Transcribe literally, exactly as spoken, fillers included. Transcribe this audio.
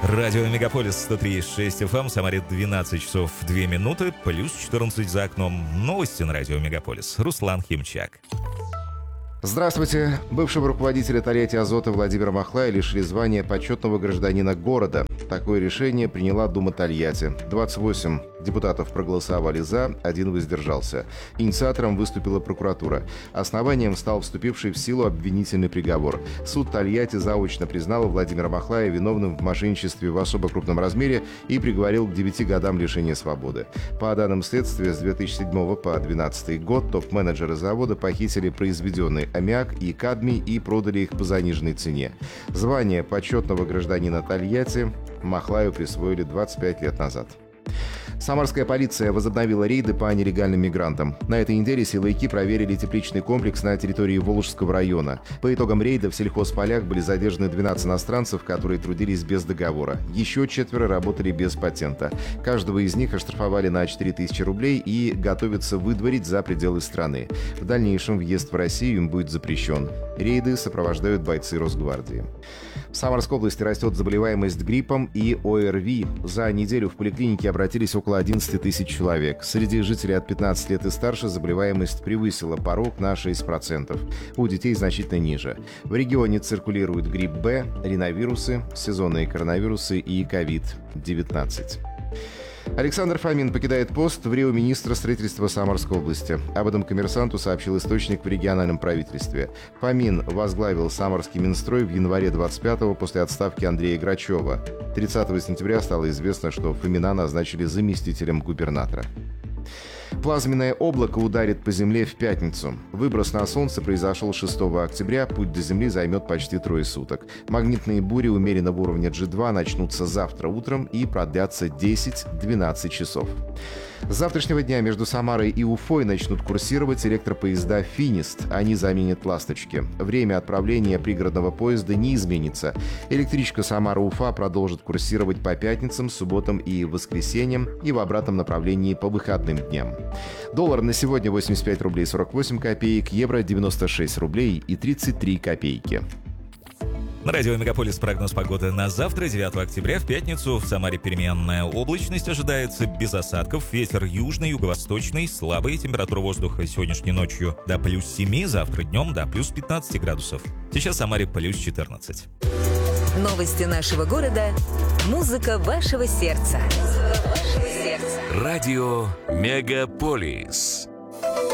Радио Мегаполис сто три и шесть эф эм, Самаре двенадцать часов две минуты, плюс четырнадцать за окном. Новости на Радио Мегаполис. Руслан Химчак. Здравствуйте. Бывшего руководителя Тольятти Азота Владимира Махлая лишили звания почетного гражданина города. Такое решение приняла Дума Тольятти. двадцать восемь депутатов проголосовали «за», один воздержался. Инициатором выступила прокуратура. Основанием стал вступивший в силу обвинительный приговор. Суд Тольятти заочно признал Владимира Махлая виновным в мошенничестве в особо крупном размере и приговорил к девяти годам лишения свободы. По данным следствия, с две тысячи седьмого по две тысячи двенадцатый год топ-менеджеры завода похитили произведенный аммиак и кадмий и продали их по заниженной цене. Звание почетного гражданина Тольятти Махлаю присвоили двадцать пять лет назад. Самарская полиция возобновила рейды по нелегальным мигрантам. На этой неделе силовики проверили тепличный комплекс на территории Волжского района. По итогам рейда в сельхозполях были задержаны двенадцать иностранцев, которые трудились без договора. Еще четверо работали без патента. Каждого из них оштрафовали на четыре тысячи рублей и готовятся выдворить за пределы страны. В дальнейшем въезд в Россию им будет запрещен. Рейды сопровождают бойцы Росгвардии. В Самарской области растет заболеваемость гриппом и о эр ви. За неделю в поликлинике обратились около одиннадцать тысяч человек. Среди жителей от пятнадцати лет и старше заболеваемость превысила порог на шесть процентов. У детей значительно ниже. В регионе циркулируют грипп Б, риновирусы, сезонные коронавирусы и ковид девятнадцать. Александр Фомин покидает пост в рио министра строительства Самарской области. Об этом «Коммерсанту» сообщил источник в региональном правительстве. Фомин возглавил Самарский Минстрой в январе двадцать пятого после отставки Андрея Грачева. тридцатого сентября стало известно, что Фомина назначили заместителем губернатора. Плазменное облако ударит по Земле в пятницу. Выброс на Солнце произошел шестого октября, путь до Земли займет почти трое суток. Магнитные бури умеренного уровня джи два начнутся завтра утром и продлятся десять-двенадцать часов. С завтрашнего дня между Самарой и Уфой начнут курсировать электропоезда «Финист». Они заменят «Ласточки». Время отправления пригородного поезда не изменится. Электричка Самара-Уфа продолжит курсировать по пятницам, субботам и воскресеньям и в обратном направлении по выходным дням. Доллар на сегодня восемьдесят пять рублей сорок восемь копеек, евро девяносто шесть рублей и тридцать три копейки. На радио Мегаполис прогноз погоды на завтра, девятого октября, в пятницу. В Самаре переменная облачность ожидается, без осадков. Ветер южный, юго-восточный, слабый. Температура воздуха сегодняшней ночью до плюс семи, завтра днем до плюс пятнадцати градусов. Сейчас в Самаре плюс четырнадцать. Новости нашего города. Музыка вашего сердца. Радио Мегаполис.